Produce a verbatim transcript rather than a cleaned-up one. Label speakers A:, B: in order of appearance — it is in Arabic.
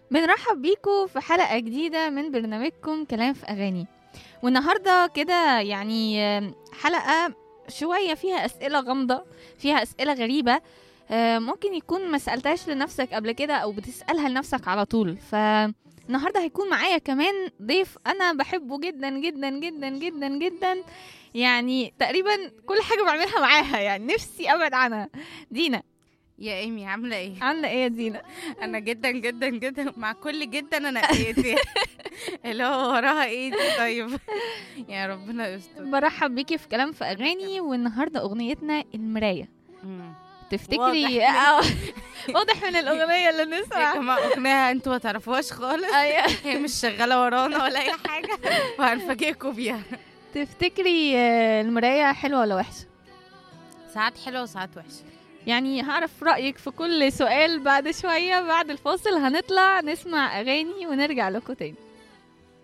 A: بنرحب بيكم في حلقة جديدة من برنامجكم كلام في أغاني. والنهاردة كده يعني آم، حلقة شوية فيها أسئلة غامضة، فيها أسئلة غريبة. آه، ممكن يكون ما سألتهاش لنفسك قبل كده أو بتسألها لنفسك على طول. فالنهاردة هيكون معايا كمان ضيف أنا بحبه جدا جدا جدا جدا جدا، يعني تقريبا كل حاجة بعملها معاها، يعني نفسي أبعد عنها. دينا،
B: يا ايمي عامله ايه؟
A: عاملة إيه يا دينا؟
B: انا جدا جدا جدا مع كل جدا انا ايدي اللي هو وراها ايه دي؟ طيب يا ربنا يستر.
A: برحب بيكي في كلام في أغاني، والنهاردة أغنيتنا المراية.
B: مم.
A: تفتكري
B: واضح
A: آه، واضح من الأغنية اللي
B: يا
A: بنسمع.
B: جماعه اغنيه انتوا ما تعرفوهاش خالص،
A: أيوة.
B: هي مش شغاله ورانا ولا اي حاجه وهنفاجئكم بيها.
A: تفتكري آه، المراية حلوة ولا وحشة؟
B: ساعات حلوه وساعات وحشه.
A: يعني هعرف رأيك في كل سؤال بعد شوية. بعد الفاصل هنطلع نسمع أغاني ونرجع لكم تاني.